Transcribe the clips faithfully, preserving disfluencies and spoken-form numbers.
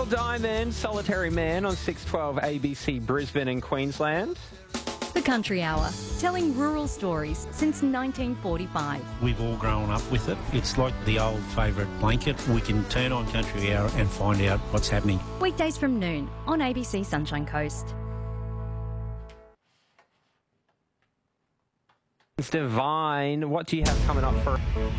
Diamond, Solitary Man on six twelve A B C Brisbane and Queensland. The Country Hour, telling rural stories since nineteen forty-five. We've all grown up with it. It's like the old favourite blanket. We can turn on Country Hour and find out what's happening. Weekdays from noon on A B C Sunshine Coast. Divine, what do you have coming up for?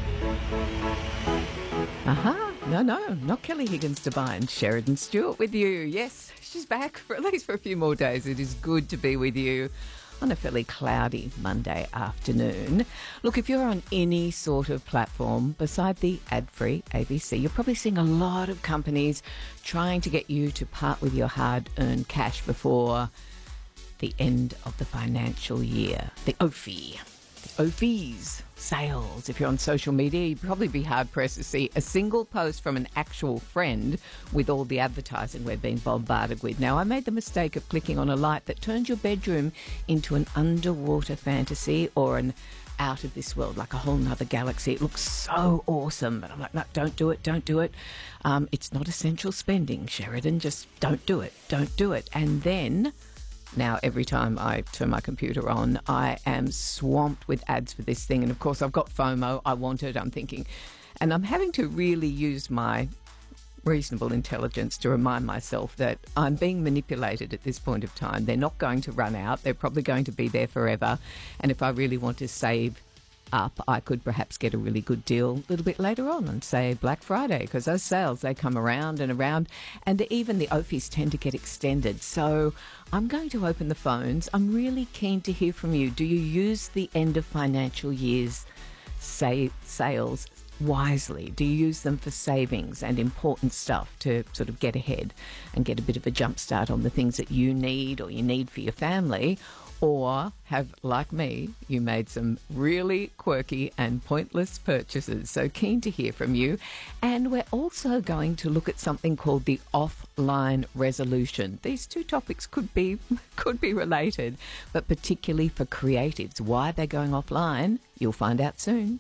Aha, uh-huh. no, no, not Kelly Higgins Divine. Sheridan Stewart with you. Yes, she's back for at least for a few more days. It is good to be with you on a fairly cloudy Monday afternoon. Look, if you're on any sort of platform beside the ad-free A B C, you're probably seeing a lot of companies trying to get you to part with your hard-earned cash before the end of the financial year. The O F I. O F Is, sales. If you're on social media, you'd probably be hard-pressed to see a single post from an actual friend with all the advertising we're being bombarded with. Now, I made the mistake of clicking on a light that turns your bedroom into an underwater fantasy or an out of this world, like a whole nother galaxy. It looks so awesome. But I'm like, no, don't do it, don't do it. Um, it's not essential spending, Sheridan. Just don't do it, don't do it. And then... Now, every time I turn my computer on, I am swamped with ads for this thing. And, of course, I've got FOMO. I want it, I'm thinking. And I'm having to really use my reasonable intelligence to remind myself that I'm being manipulated at this point of time. They're not going to run out. They're probably going to be there forever. And if I really want to save up, I could perhaps get a really good deal a little bit later on on, say, Black Friday, because those sales, they come around and around, and even the O F Is tend to get extended. So I'm going to open the phones. I'm really keen to hear from you. Do you use the end of financial year's say, sales wisely? Do you use them for savings and important stuff to sort of get ahead and get a bit of a jump start on the things that you need or you need for your family? Or have, like me, you made some really quirky and pointless purchases? So keen to hear from you. And we're also going to look at something called the offline resolution. These two topics could be could be related, but particularly for creatives. Why they're going offline, you'll find out soon.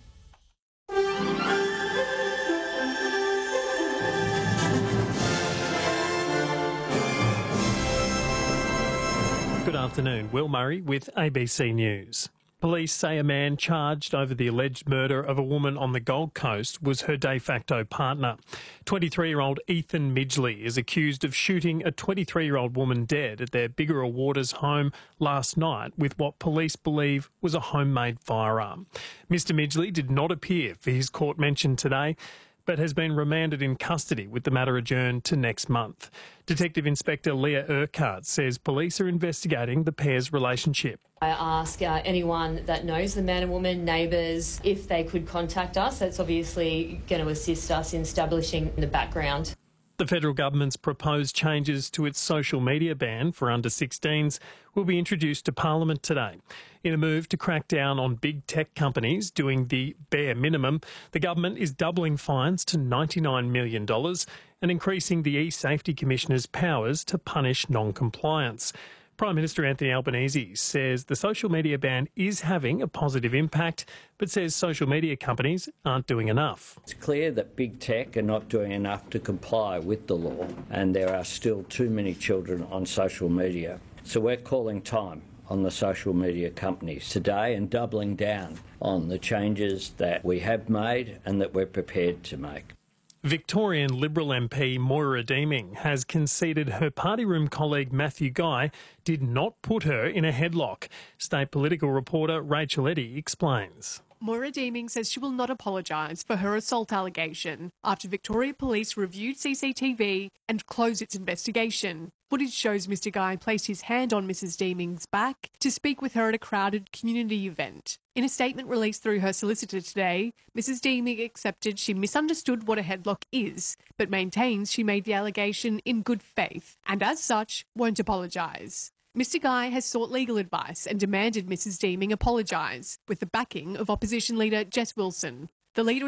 Good afternoon, Will Murray with A B C News. Police say a man charged over the alleged murder of a woman on the Gold Coast was her de facto partner. twenty-three-year-old Ethan Midgley is accused of shooting a twenty-three-year-old woman dead at their Biggerah Waters home last night with what police believe was a homemade firearm. Mister Midgley did not appear for his court mention today, but has been remanded in custody with the matter adjourned to next month. Detective Inspector Leah Urquhart says police are investigating the pair's relationship. I ask uh, anyone that knows the man and woman, neighbours, if they could contact us. That's obviously going to assist us in establishing the background. The federal government's proposed changes to its social media ban for under sixteens will be introduced to Parliament today. In a move to crack down on big tech companies doing the bare minimum, the government is doubling fines to ninety-nine million dollars and increasing the e-Safety Commissioner's powers to punish non-compliance. Prime Minister Anthony Albanese says the social media ban is having a positive impact, but says social media companies aren't doing enough. It's clear that big tech are not doing enough to comply with the law, and there are still too many children on social media. So we're calling time on the social media companies today and doubling down on the changes that we have made and that we're prepared to make. Victorian Liberal M P Moira Deeming has conceded her party room colleague Matthew Guy did not put her in a headlock. State political reporter Rachel Eddy explains. Moira Deeming says she will not apologise for her assault allegation after Victoria Police reviewed C C T V and closed its investigation. Footage shows Mister Guy placed his hand on Missus Deeming's back to speak with her at a crowded community event. In a statement released through her solicitor today, Missus Deeming accepted she misunderstood what a headlock is, but maintains she made the allegation in good faith and, as such, won't apologise. Mister Guy has sought legal advice and demanded Missus Deeming apologise, with the backing of opposition leader Jess Wilson. The leader